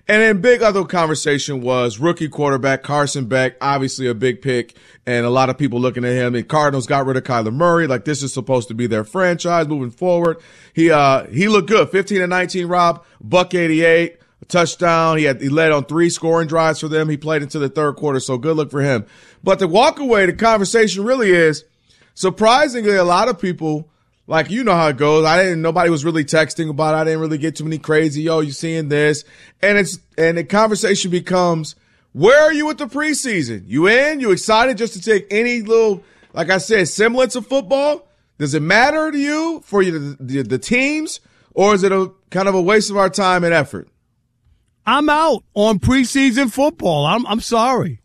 And then big other conversation was rookie quarterback Carson Beck, obviously a big pick, and a lot of people looking at him. And Cardinals got rid of Kyler Murray. Like, this is supposed to be their franchise moving forward. He looked good. 15-19, Rob, $188, a touchdown. He led on 3 scoring drives for them. He played into the third quarter, so good look for him. But the walk away, the conversation really is, surprisingly, a lot of people, like, you know how it goes. Nobody was really texting about it. I didn't really get too many crazy, yo, you seeing this? And the conversation becomes, where are you with the preseason? You in? You excited just to take any little, like I said, semblance of football? Does it matter to you for you, the teams, or is it a kind of a waste of our time and effort? I'm out on preseason football. I'm sorry.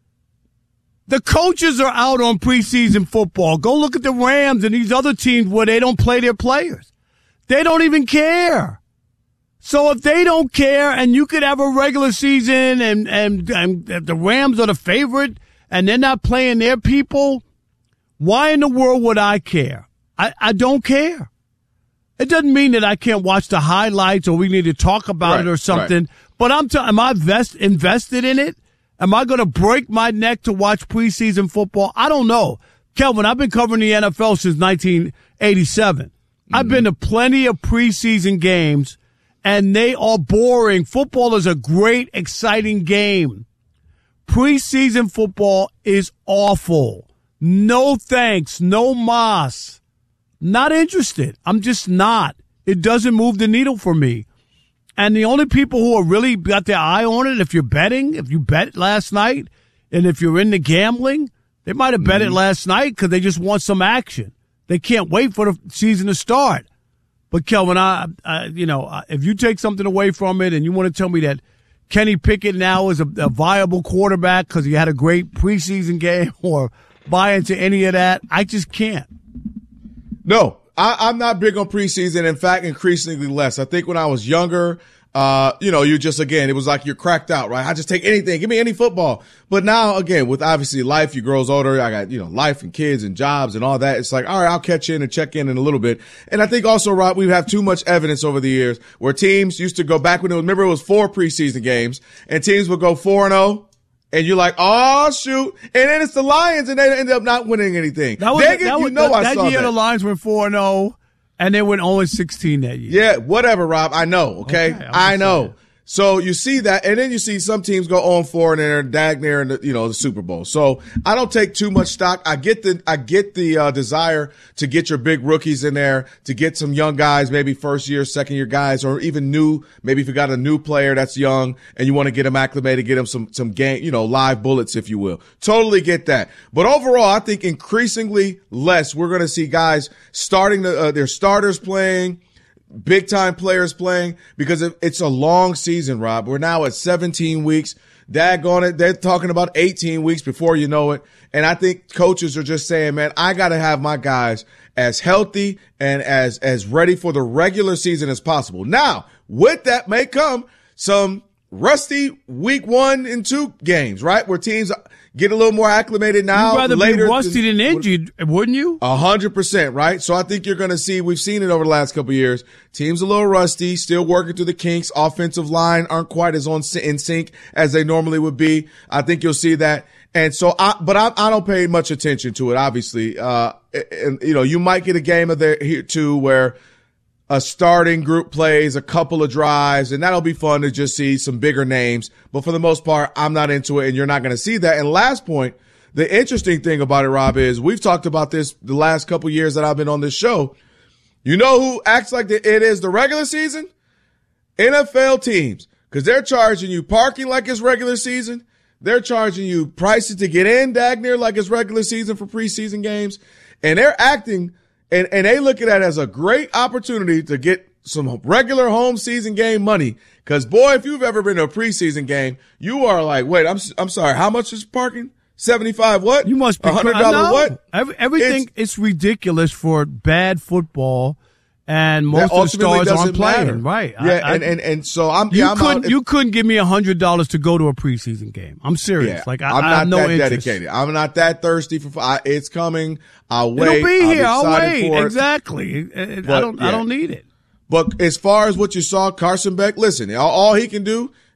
The coaches are out on preseason football. Go look at the Rams and these other teams where they don't play their players. They don't even care. So if they don't care and you could have a regular season and the Rams are the favorite and they're not playing their people, why in the world would I care? I don't care. It doesn't mean that I can't watch the highlights or we need to talk about it or something. Right. But am I invested in it? Am I going to break my neck to watch preseason football? I don't know. Kelvin, I've been covering the NFL since 1987. Mm-hmm. I've been to plenty of preseason games, and they are boring. Football is a great, exciting game. Preseason football is awful. No thanks. No mas. Not interested. I'm just not. It doesn't move the needle for me. And the only people who are really got their eye on it, if you bet last night, and if you're into gambling, they might have bet it last night because they just want some action. They can't wait for the season to start. But Kelvin, if you take something away from it and you want to tell me that Kenny Pickett now is a viable quarterback because he had a great preseason game or buy into any of that, I just can't. No. I'm not big on preseason. In fact, increasingly less. I think when I was younger, you just, again, it was like you're cracked out, right? I just take anything. Give me any football. But now, again, with obviously life, you grows older. I got, life and kids and jobs and all that. It's like, all right, I'll catch in and check in a little bit. And I think also, Rob, we have too much evidence over the years where teams used to go back when remember it was 4 preseason games and teams would go 4-0. And you're like, oh, shoot. And then it's the Lions, and they end up not winning anything. That year the Lions went 4-0, and they went 0-16 that year. Yeah, whatever, Rob. I know, okay? I know. So you see that, and then you see some teams go 0-4 and they're dag near in the Super Bowl. So I don't take too much stock. I get the desire to get your big rookies in there, to get some young guys, maybe first year, second year guys, or even new. Maybe if you got a new player that's young and you want to get them acclimated, get them some game, live bullets, if you will. Totally get that. But overall, I think increasingly less. We're going to see guys starting their starters playing. Big time players playing because it's a long season, Rob. We're now at 17 weeks. Daggone it. They're talking about 18 weeks before you know it. And I think coaches are just saying, man, I got to have my guys as healthy and as ready for the regular season as possible. Now, with that may come some rusty week 1 and 2 games, right? Where teams get a little more acclimated now. You'd rather be rusty than injured, wouldn't you? 100%, right? So I think you're going to see, we've seen it over the last couple of years, teams a little rusty, still working through the kinks. Offensive line aren't quite as in sync as they normally would be. I think you'll see that. And so I don't pay much attention to it, obviously. You might get a game of there here too where a starting group plays a couple of drives, and that'll be fun to just see some bigger names. But for the most part, I'm not into it, and you're not going to see that. And last point, the interesting thing about it, Rob, is we've talked about this the last couple of years that I've been on this show. You know who acts like it is the regular season? NFL teams, because they're charging you parking like it's regular season. They're charging you prices to get in, Dagner, like it's regular season for preseason games. And they're acting and they look at that as a great opportunity to get some regular home season game money. Because, boy, if you've ever been to a preseason game, you are like, wait, I'm sorry, how much is parking? 75 what? You must be $100 what? Everything it's ridiculous for bad football. And most of the stars aren't playing, right? Yeah, and so you couldn't give me $100 to go to a preseason game. I'm serious. Yeah, I'm not no that interest. dedicated. I'm not that thirsty for. It's coming. I'll wait. It'll be here. I'll wait. For exactly. I don't need it. But as far as what you saw, Carson Beck, listen, all he can do